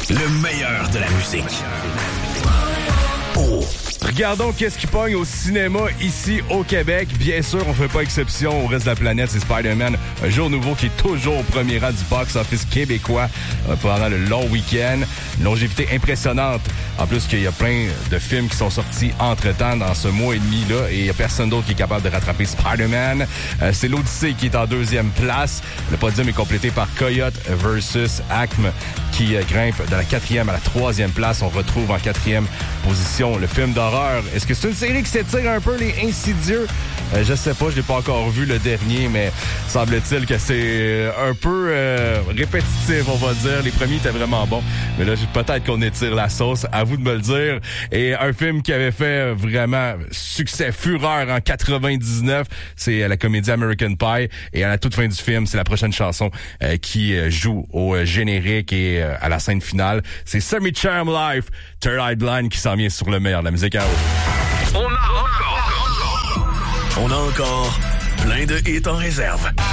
Le meilleur de la musique. Oh. Regardons qu'est-ce qui pogne au cinéma ici au Québec. Bien sûr, on fait pas exception au reste de la planète. C'est Spider-Man, un jour nouveau qui est toujours au premier rang du box-office québécois pendant le long week-end. Une longévité impressionnante. En plus qu'il y a plein de films qui sont sortis entre-temps dans ce mois et demi-là et il y a personne d'autre qui est capable de rattraper Spider-Man. C'est l'Odyssée qui est en deuxième place. Le podium est complété par Coyote versus Acme qui grimpe de la 4e à la 3e place. On retrouve en 4e position le film d'horreur. Est-ce que c'est une série qui s'étire un peu, les Insidieux? Je sais pas, je l'ai pas encore vu le dernier, mais semble-t-il que c'est un peu répétitif, on va dire. Les premiers étaient vraiment bons, mais là, peut-être qu'on étire la sauce. À vous de me le dire. Et un film qui avait fait vraiment succès, fureur en 99, c'est la comédie American Pie. Et à la toute fin du film, c'est la prochaine chanson qui joue au générique et à la scène finale. C'est Semi Charm Life, Third Eye Blind qui s'en vient sur le meilleur de la musique à haut. On a encore plein de hits en réserve.